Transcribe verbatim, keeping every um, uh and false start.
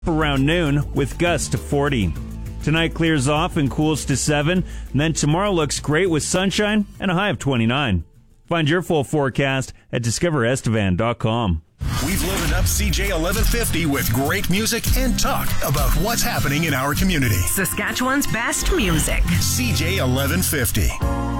around noon with gusts to forty. Tonight clears off and cools to seven, and then tomorrow looks great with sunshine and a high of twenty-nine. Find your full forecast at discover estevan dot com. We've loaded up C J eleven fifty with great music and talk about what's happening in our community. Saskatchewan's best music. C J eleven fifty.